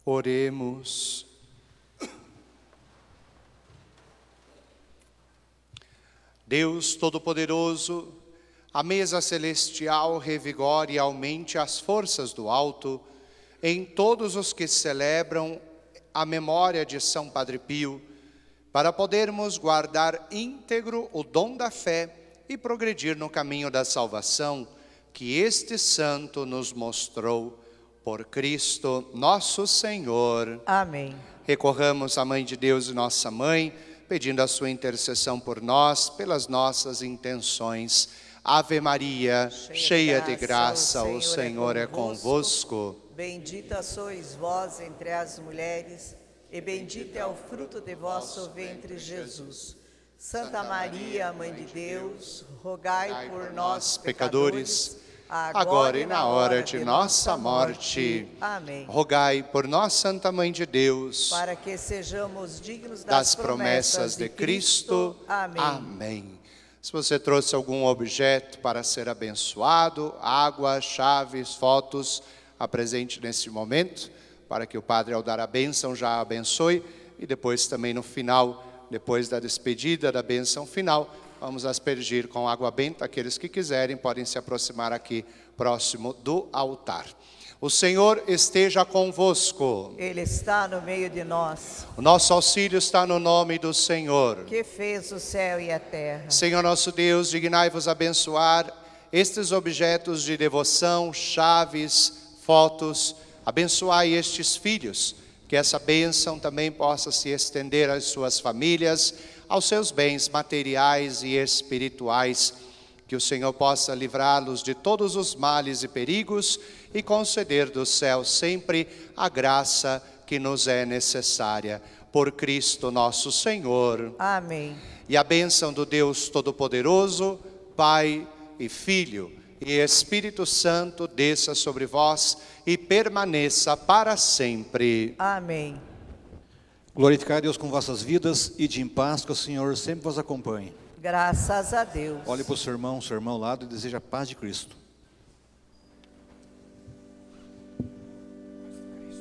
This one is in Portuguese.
Oremos. Deus Todo-Poderoso, a mesa celestial revigore e aumente as forças do alto em todos os que celebram a memória de São Padre Pio, para podermos guardar íntegro o dom da fé e progredir no caminho da salvação que este santo nos mostrou. Por Cristo nosso Senhor. Amém. Recorramos à Mãe de Deus e Nossa Mãe, pedindo a sua intercessão por nós, pelas nossas intenções. Ave Maria, cheia de graça, o Senhor é convosco. Bendita sois vós entre as mulheres, e bendito é o fruto de vosso ventre, Jesus. Santa Maria, Mãe de Deus, rogai por nós, pecadores, agora e na hora de nossa morte. Amém. Rogai por nós, Santa Mãe de Deus, Para que sejamos dignos das promessas de Cristo. Amém. Amém. Se você trouxe algum objeto para ser abençoado, água, chaves, fotos, apresente nesse momento, para que o Padre, ao dar a bênção, já abençoe. E depois também no final, depois da despedida, da bênção final, vamos aspergir com água benta. Aqueles que quiserem podem se aproximar aqui, próximo do altar. O Senhor esteja convosco. Ele está no meio de nós. O nosso auxílio está no nome do Senhor, que fez o céu e a terra. Senhor nosso Deus, dignai-vos abençoar estes objetos de devoção, chaves, fotos. Abençoai estes filhos, que essa bênção também possa se estender às suas famílias, aos seus bens materiais e espirituais, que o Senhor possa livrá-los de todos os males e perigos e conceder do céu sempre a graça que nos é necessária. Por Cristo nosso Senhor. Amém. E a bênção do Deus Todo-Poderoso, Pai e Filho e Espírito Santo desça sobre vós e permaneça para sempre. Amém. Glorificai a Deus com vossas vidas e de em paz que o Senhor sempre vos acompanhe. Graças a Deus. Olhe para o seu irmão ao lado e deseja a paz de Cristo.